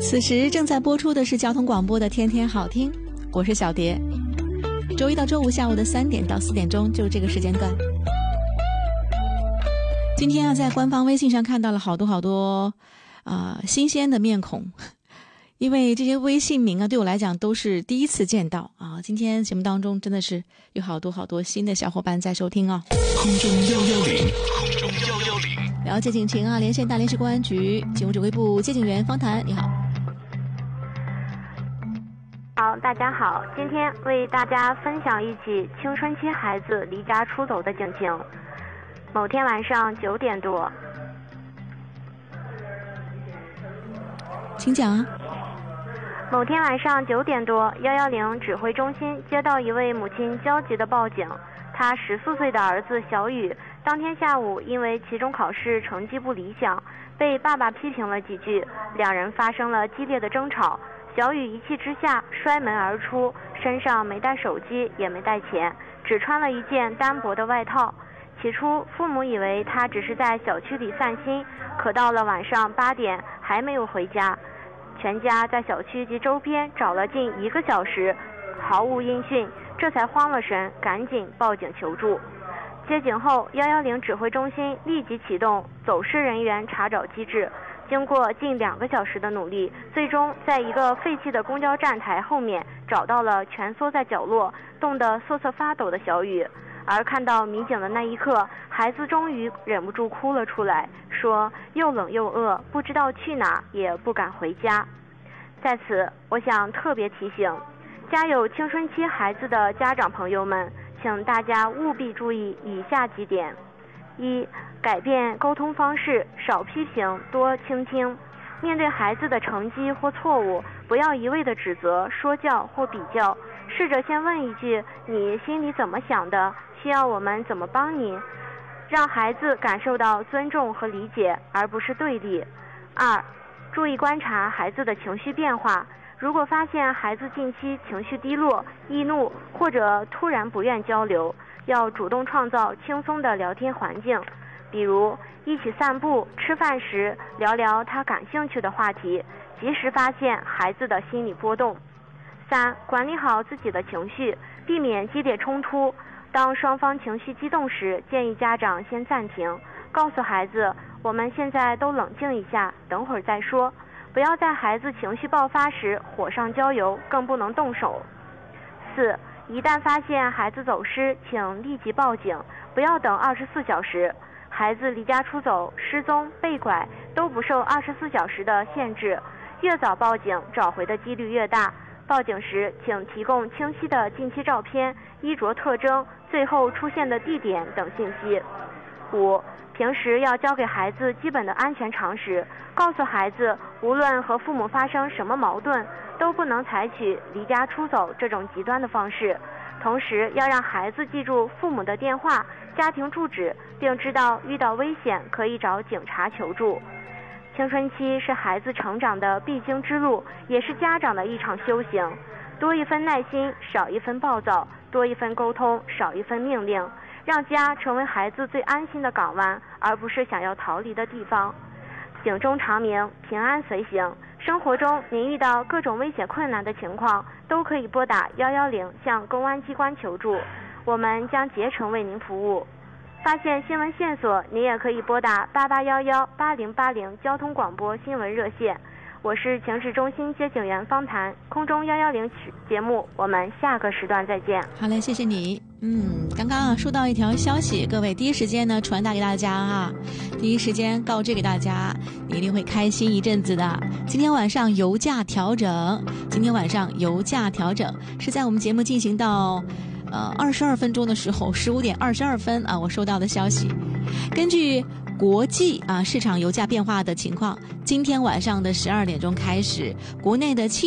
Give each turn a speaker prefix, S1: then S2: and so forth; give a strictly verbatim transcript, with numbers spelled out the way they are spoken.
S1: 此时正在播出的是交通广播的天天好听，我是小蝶。周一到周五下午的三点到四点钟就是这个时间段。今天啊，在官方微信上看到了好多好多啊、呃、新鲜的面孔，因为这些微信名啊对我来讲都是第一次见到啊。今天节目当中真的是有好多好多新的小伙伴在收听啊。
S2: 空中幺幺零，空中幺幺零，
S1: 了解警情啊，连线大连市公安局警务指挥部接警员方谈，你好。
S3: 好，大家好，今天为大家分享一起青春期孩子离家出走的警情。某天晚上九点多，
S1: 请讲啊。
S3: 某天晚上九点多，幺幺零指挥中心接到一位母亲焦急的报警，她十四岁的儿子小雨当天下午因为期中考试成绩不理想，被爸爸批评了几句，两人发生了激烈的争吵。小雨一气之下摔门而出，身上没带手机也没带钱，只穿了一件单薄的外套。起初父母以为他只是在小区里散心，可到了晚上八点还没有回家。全家在小区及周边找了近一个小时，毫无音讯，这才慌了神，赶紧报警求助。接警后，幺幺零指挥中心立即启动走失人员查找机制。经过近两个小时的努力，最终在一个废弃的公交站台后面找到了蜷缩在角落、冻得瑟瑟发抖的小雨。而看到民警的那一刻，孩子终于忍不住哭了出来，说又冷又饿，不知道去哪，也不敢回家。在此，我想特别提醒家有青春期孩子的家长朋友们，请大家务必注意以下几点：一、改变沟通方式，少批评，多倾听。面对孩子的成绩或错误，不要一味的指责、说教或比较，试着先问一句：你心里怎么想的？需要我们怎么帮你？让孩子感受到尊重和理解，而不是对立。二、注意观察孩子的情绪变化。如果发现孩子近期情绪低落、易怒或者突然不愿交流，要主动创造轻松的聊天环境，比如一起散步、吃饭时聊聊他感兴趣的话题，及时发现孩子的心理波动。三、管理好自己的情绪，避免激烈冲突。当双方情绪激动时，建议家长先暂停，告诉孩子我们现在都冷静一下，等会儿再说。不要在孩子情绪爆发时火上浇油，更不能动手。四、一旦发现孩子走失，请立即报警，不要等二十四小时。孩子离家出走、失踪、被拐都不受二十四小时的限制，越早报警，找回的几率越大。报警时，请提供清晰的近期照片、衣着特征、最后出现的地点等信息。五、平时要教给孩子基本的安全常识，告诉孩子，无论和父母发生什么矛盾，都不能采取离家出走这种极端的方式。同时，要让孩子记住父母的电话、家庭住址，并知道遇到危险可以找警察求助。青春期是孩子成长的必经之路，也是家长的一场修行。多一分耐心，少一分暴躁；多一分沟通，少一分命令。让家成为孩子最安心的港湾，而不是想要逃离的地方。警钟长鸣，平安随行。生活中您遇到各种危险困难的情况，都可以拨打幺幺零向公安机关求助，我们将竭诚为您服务。发现新闻线索，您也可以拨打八八幺幺八零八零交通广播新闻热线。我是情事中心接警员方谈，空中幺幺零节目，我们下个时段再见。
S1: 好嘞，谢谢你。嗯，刚刚啊收到一条消息，各位第一时间呢传达给大家哈，第一时间告知给大家，你一定会开心一阵子的。今天晚上油价调整，今天晚上油价调整是在我们节目进行到呃二十二分钟的时候，十五点二十二分啊，我收到的消息。根据国际啊市场油价变化的情况，今天晚上的十二点钟开始，国内的汽